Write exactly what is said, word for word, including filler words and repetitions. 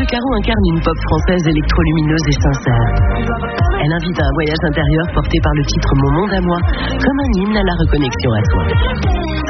Caro incarne une pop française électrolumineuse et sincère. Elle invite à un voyage intérieur porté par le titre Mon monde à moi, comme un hymne à la reconnexion à soi.